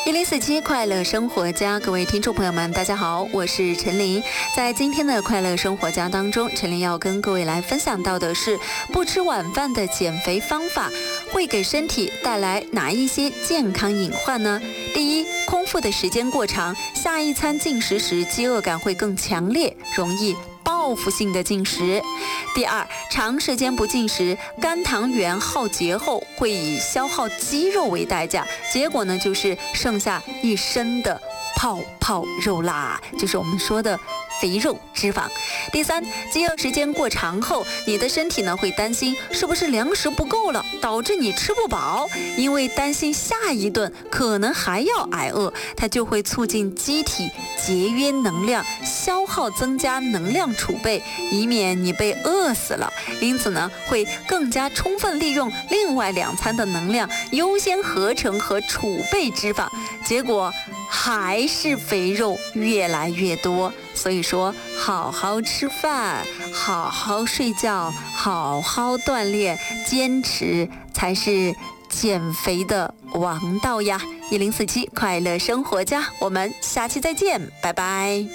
1047快乐生活家，各位听众朋友们，大家好，我是陈琳。在今天的快乐生活家当中，陈琳要跟各位来分享到的是不吃晚饭的减肥方法会给身体带来哪一些健康隐患呢？第一，空腹的时间过长，下一餐进食时饥饿感会更强烈，容易报复性的进食。第二，长时间不进食，肝糖原耗竭后会以消耗肌肉为代价，结果呢就是剩下一身的泡泡肉啦，就是我们说的肥肉脂肪。第三，饥饿时间过长后，你的身体呢会担心是不是粮食不够了，导致你吃不饱，因为担心下一顿可能还要挨饿，它就会促进机体节约能量，消耗增加能量储备，以免你被饿死了。因此呢，会更加充分利用另外2餐的能量，优先合成和储备脂肪，结果还是肥肉越来越多。所以说，好好吃饭，好好睡觉，好好锻炼，坚持才是减肥的王道呀！1047快乐生活家，我们下期再见，拜拜。